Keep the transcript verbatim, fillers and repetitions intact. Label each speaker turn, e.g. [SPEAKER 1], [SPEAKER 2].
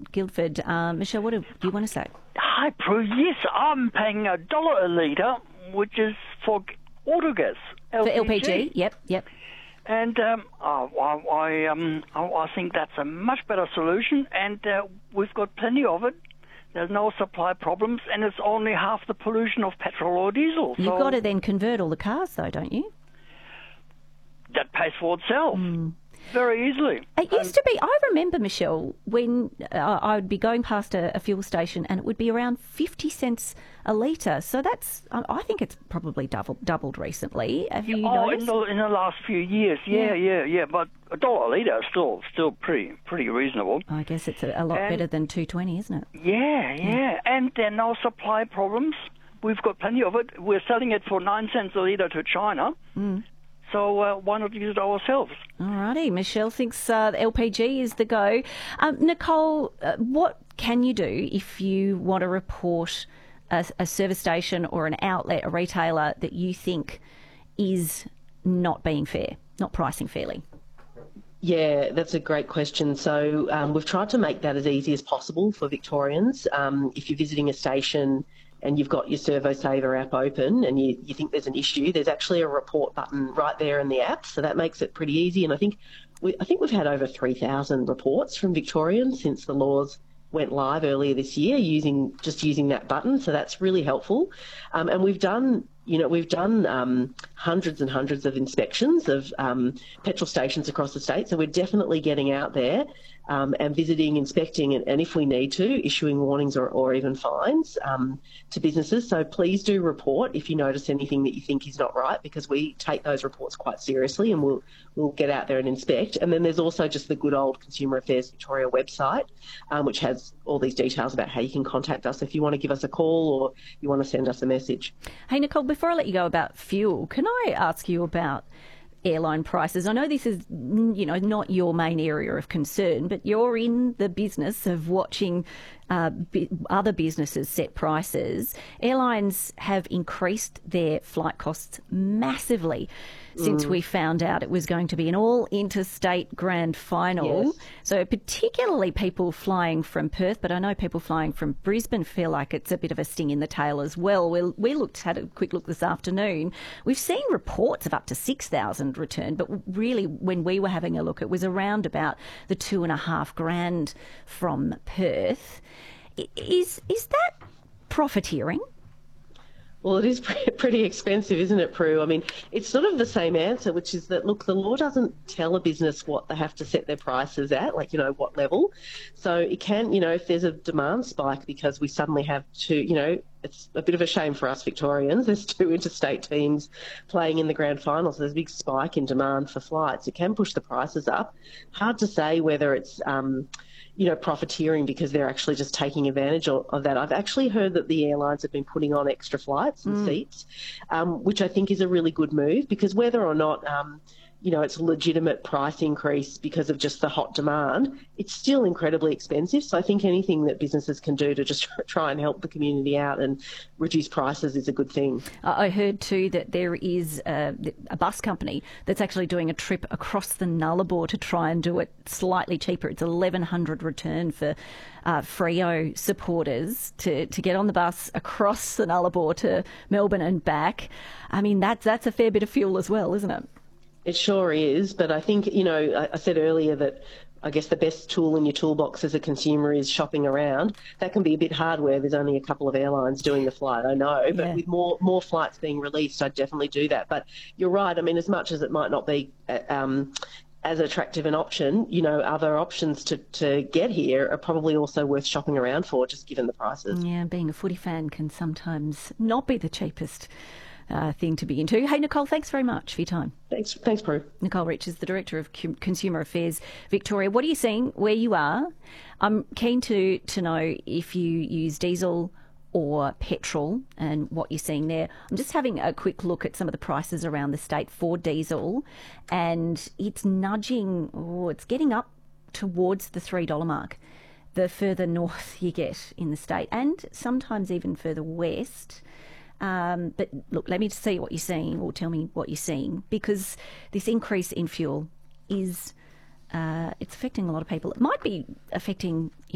[SPEAKER 1] Guildford. Um, Michelle, what do you want to say?
[SPEAKER 2] Hi, Prue. Yes, I'm paying a dollar a litre, which is for autogas. L P G.
[SPEAKER 1] For L P G, yep, yep.
[SPEAKER 2] And um, oh, I, I, um, I I think that's a much better solution, and uh, we've got plenty of it. There's no supply problems, and it's only half the pollution of petrol or diesel.
[SPEAKER 1] You've
[SPEAKER 2] so
[SPEAKER 1] got to then convert all the cars, though, don't you?
[SPEAKER 2] That pays for itself
[SPEAKER 1] Mm.
[SPEAKER 2] very easily.
[SPEAKER 1] It used to be, I remember, Michelle, when uh, I would be going past a, a fuel station and it would be around fifty cents a litre. So that's, I I think it's probably doubled, doubled recently. Have you
[SPEAKER 2] oh,
[SPEAKER 1] noticed?
[SPEAKER 2] in the, in the last few years, yeah, yeah, yeah. yeah. But a dollar a litre is still, still pretty, pretty reasonable.
[SPEAKER 1] I guess it's a, a lot
[SPEAKER 2] And-
[SPEAKER 1] better than two twenty, isn't it?
[SPEAKER 2] Yeah, yeah. And there are no supply problems. We've got plenty of it. We're selling it for nine cents a litre to China.
[SPEAKER 1] Mm.
[SPEAKER 2] So uh, why not use it ourselves?
[SPEAKER 1] Alrighty, Michelle thinks uh, L P G is the go. Um, Nicole, uh, what can you do if you want to report a, a service station or an outlet, a retailer that you think is not being fair, not pricing fairly?
[SPEAKER 3] Yeah, that's a great question. So um, we've tried to make that as easy as possible for Victorians. Um, if you're visiting a station and you've got your ServoSaver app open and you, you think there's an issue, there's actually a report button right there in the app, so that makes it pretty easy. And I think we, I think we've had over three thousand reports from Victorians since the laws went live earlier this year using just using that button, so that's really helpful. Um, and we've done, you know, we've done um, hundreds and hundreds of inspections of um, petrol stations across the state, so we're definitely getting out there um, and visiting, inspecting, and, and if we need to, issuing warnings or, or even fines um, to businesses. So please do report if you notice anything that you think is not right, because we take those reports quite seriously and we'll we'll get out there and inspect. And then there's also just the good old Consumer Affairs Victoria website, um, which has all these details about how you can contact us if you want to give us a call or you want to send us a message.
[SPEAKER 1] Hey, Nicole, before I let you go about fuel, can I ask you about airline prices? I know this is, you know, not your main area of concern, but you're in the business of watching uh, b- other businesses set prices. Airlines have increased their flight costs massively since we found out it was going to be an all-interstate grand final.
[SPEAKER 3] Yes.
[SPEAKER 1] So particularly people flying from Perth, but I know people flying from Brisbane feel like it's a bit of a sting in the tail as well. We, we looked had a quick look this afternoon. We've seen reports of up to six thousand return, but really when we were having a look, it was around about the two and a half grand from Perth. I- Is, is that profiteering?
[SPEAKER 3] Well, it is pre- pretty expensive, isn't it, Prue? I mean, it's sort of the same answer, which is that, look, the law doesn't tell a business what they have to set their prices at, like, you know, what level. So it can, you know, if there's a demand spike because we suddenly have two, you know, it's a bit of a shame for us Victorians. There's two interstate teams playing in the grand final, so there's a big spike in demand for flights. It can push the prices up. Hard to say whether it's... Um, you know, profiteering because they're actually just taking advantage of, of that. I've actually heard that the airlines have been putting on extra flights and mm. seats, um, which I think is a really good move, because whether or not, um, you know, it's a legitimate price increase because of just the hot demand, it's still incredibly expensive. So I think anything that businesses can do to just try and help the community out and reduce prices is a good thing.
[SPEAKER 1] I heard too that there is a, a bus company that's actually doing a trip across the Nullarbor to try and do it slightly cheaper. It's eleven hundred return for uh, Freo supporters to, to get on the bus across the Nullarbor to Melbourne and back. I mean, that's, that's a fair bit of fuel as well, isn't it?
[SPEAKER 3] It sure is, but I think, you know, I, I said earlier that I guess the best tool in your toolbox as a consumer is shopping around. That can be a bit hard where there's only a couple of airlines doing the flight, I know, but
[SPEAKER 1] yeah.
[SPEAKER 3] with more more flights being released, I'd definitely do that. But you're right, I mean, as much as it might not be um, as attractive an option, you know, other options to, to get here are probably also worth shopping around for, just given the prices.
[SPEAKER 1] Yeah, being a footy fan can sometimes not be the cheapest Uh, thing to be into. Hey, Nicole, thanks very much for your time.
[SPEAKER 3] Thanks, thanks, Prue.
[SPEAKER 1] Nicole Rich is the Director of C- Consumer Affairs Victoria. What are you seeing where you are? I'm keen to, to know if you use diesel or petrol and what you're seeing there. I'm just having a quick look at some of the prices around the state for diesel, and it's nudging, oh, it's getting up towards the three dollars mark the further north you get in the state, and sometimes even further west. Um, but look, let me see what you're seeing, or tell me what you're seeing, because this increase in fuel is uh, it's affecting a lot of people. It might be affecting